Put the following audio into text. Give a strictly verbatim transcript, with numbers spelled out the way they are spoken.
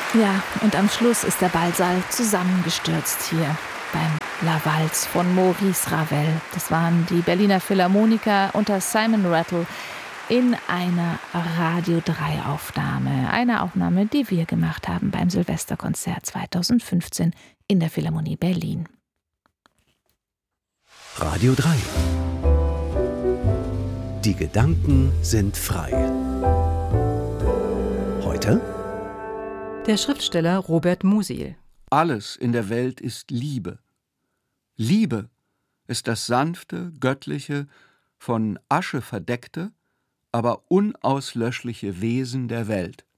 Ja, und am Schluss ist der Ballsaal zusammengestürzt hier beim La Valse von Maurice Ravel. Das waren die Berliner Philharmoniker unter Simon Rattle in einer Radio drei Aufnahme. Eine Aufnahme, die wir gemacht haben beim Silvesterkonzert zweitausendfünfzehn in der Philharmonie Berlin. Radio drei. Die Gedanken sind frei. Heute der Schriftsteller Robert Musil. Alles in der Welt ist Liebe. Liebe ist das sanfte, göttliche, von Asche verdeckte, aber unauslöschliche Wesen der Welt.